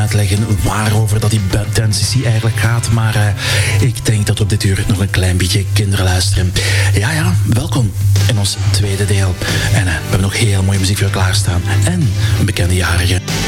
uitleggen waarover dat die Bad Tennessee eigenlijk gaat. Maar ik denk dat we op dit uur nog een klein beetje kinderen luisteren. Ja, welkom in ons tweede deel. En we hebben nog heel mooie muziek voor je klaarstaan. En een bekende jarige.